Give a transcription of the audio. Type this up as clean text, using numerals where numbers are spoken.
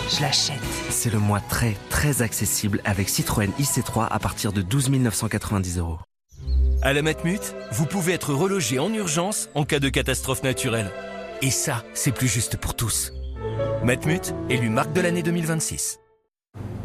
je l'achète. C'est le mois très accessible avec Citroën IC3 à partir de 12 990 €. À la Matmut, vous pouvez être relogé en urgence en cas de catastrophe naturelle. Et ça, c'est plus juste pour tous. Matmut, élu marque de l'année 2026.